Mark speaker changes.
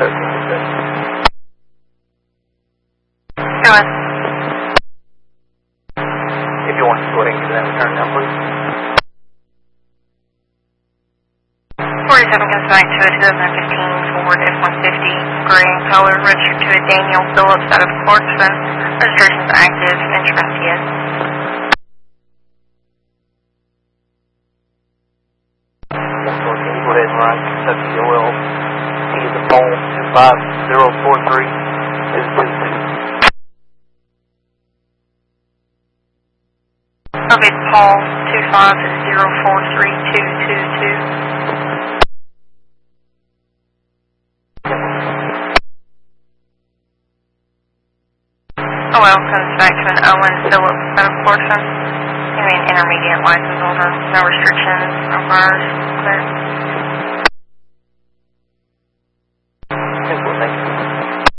Speaker 1: Go ahead.
Speaker 2: If you want to go ahead and give that return now, please.
Speaker 1: 47 comes back to a 2015 Ford F-150, gray in color, registered to a Daniel Phillips out of Clarkson. Registration is active, insurance yes.
Speaker 2: Can you go ahead and write Kentucky OL T the phone 25043 222.
Speaker 1: Okay, Paul 250432222. OL comes back to an Owen Phillips out of Clarkson. I mean, intermediate license holder. No restrictions, no bars. Clear.